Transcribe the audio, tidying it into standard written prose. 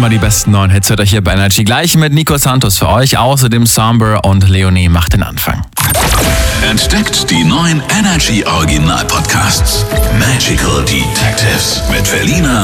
immer die besten neuen Hits hört euch hier bei Energy. Gleich mit Nico Santos für euch. Außerdem Somber und Leonie macht den Anfang. Entdeckt die neuen Energy Original Podcasts. Magical Detectives mit Verlina